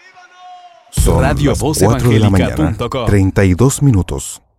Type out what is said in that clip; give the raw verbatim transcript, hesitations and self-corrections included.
Son Radio las Voz cuatro de la Evangélica mañana, punto com. treinta y dos minutos.